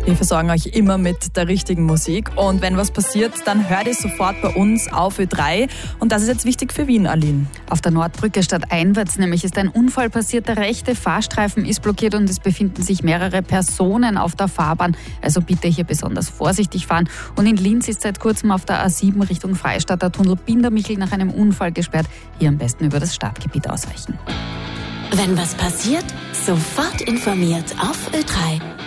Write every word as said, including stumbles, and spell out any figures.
Wir versorgen euch immer mit der richtigen Musik. Und wenn was passiert, dann hört ihr sofort bei uns auf Ö drei. Und das ist jetzt wichtig für Wien, Aline. Auf der Nordbrücke stadteinwärts nämlich ist ein Unfall passiert. Der rechte Fahrstreifen ist blockiert und es befinden sich mehrere Personen auf der Fahrbahn. Also bitte hier besonders vorsichtig fahren. Und in Linz ist seit kurzem auf der A sieben Richtung Freistadt der Tunnel Bindermichel nach einem Unfall gesperrt. Hier am besten über das Stadtgebiet ausweichen. Wenn was passiert, sofort informiert auf Ö drei.